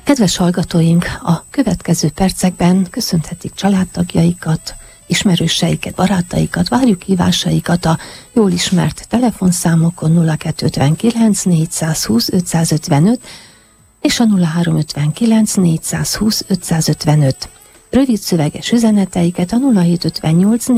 Kedves hallgatóink, a következő percekben köszönhetik családtagjaikat, ismerőseiket, barátaikat, várjuk hívásaikat a jól ismert telefonszámokon 0259 420 555 és a 0359 420 555. Rövid szöveges üzeneteiket a 0758